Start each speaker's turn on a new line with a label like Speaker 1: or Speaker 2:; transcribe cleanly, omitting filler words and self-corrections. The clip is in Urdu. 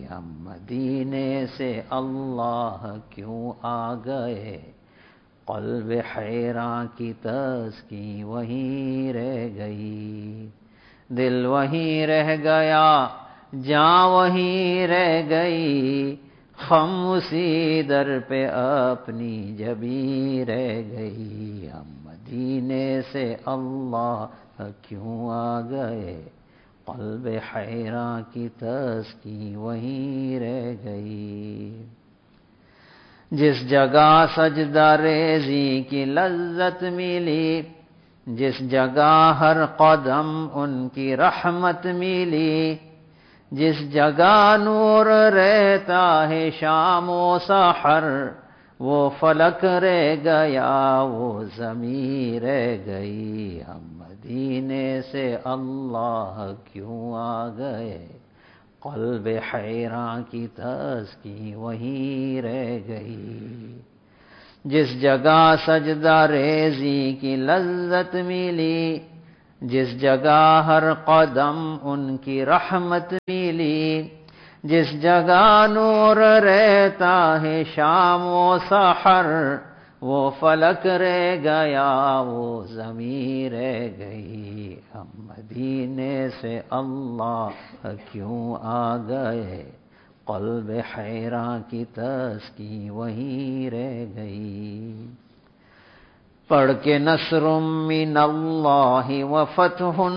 Speaker 1: ہم مدینے سے اللہ کیوں آ گئے، قلب حیراں کی تسکین وہیں رہ گئی، دل وہیں رہ گیا جاں وہیں رہ گئی، خم اسی در پہ اپنی جبیں رہ گئی، ہم مدینے سے اللہ کیوں آ گئے، قلب حیراں کی تسکین وہیں رہ گئی۔ جس جگہ سجدہ ریزی کی لذت ملی، جس جگہ ہر قدم ان کی رحمت ملی، جس جگہ نور رہتا ہے شام و سحر، وہ فلک رہ گیا وہ زمین رہ گئی، ہم مدینے سے اللہ کیوں آ گئے، قلب حیراں کی تسکین وہیں رہ گئی۔ جس جگہ سجدہ ریزی کی لذت ملی، جس جگہ ہر قدم ان کی رحمت ملی، جس جگہ نور رہتا ہے شام و سحر، وہ فلک رہ گیا وہ زمین رہ گئی، ہم مدینے سے اللہ کیوں آ گئے، قلب حیراں کی تسکین وہیں رہ گئی۔ پڑھ کے نصر من اللہ و فتح